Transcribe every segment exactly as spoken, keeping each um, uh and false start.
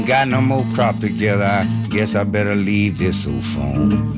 Got no more crop together, I guess I better leave this old phone.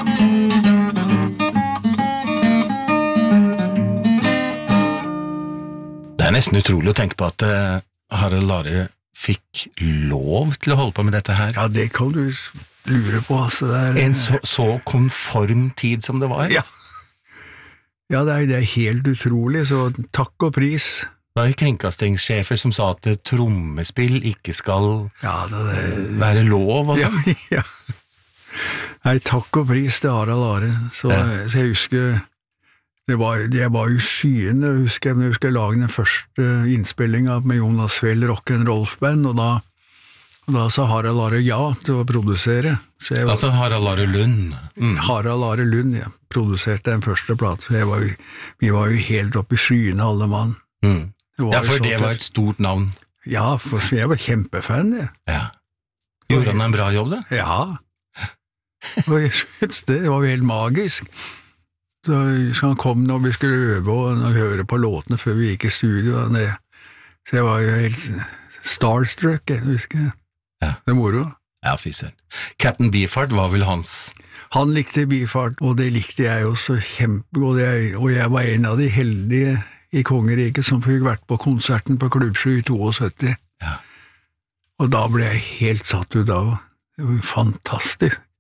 Det er nesten utrolig å tenke på at uh, Harald Lare fikk lov til å holde på med dette her. Ja, det kan du lure på. Altså, det er, en så, så konform tid som det var. Ja, ja det, er, det er helt utrolig, så takk og pris. Det var jo kringkastingssjefer som sa at trommespill ikke skal ja, det, det, være lov og sånn. Ja, ja. Nei, takk og pris til Harald Lare. Så, ja. Så jeg husker... Det var, det var jo skyende, jeg husker jeg husker lage den første innspillingen med Jonas Fjell Rock'n'Rolf-band, og da, og da sa Harald Lare ja til å produsere. Så jeg var, altså Harald Lare Lund? Mm. Harald Lare Lund, ja. Produserte den første platen, så jeg var jo, vi var jo helt oppe i skyene alle mann. Mm. Ja, for det var et stort navn. Ja, for jeg var kjempefan, ja. Ja. Gjorde han en bra jobb, da? Ja. Og jeg synes det var helt magisk. Så han kom når vi skulle øve og høre på låtene før vi gikk i studio, og det, så jeg var jo helt starstruck, jeg husker. Ja. Det er moro. Ja, fysel. Captain Beefheart var vel hans? Han likte Beefheart, og det likte jeg også kjempegodt, og jeg var en av de heldige i Kongeriket som fikk vært på konserten på Klubbsju i syttito. Ja. Og da ble jeg helt satt ut av. Det var jo fantastisk.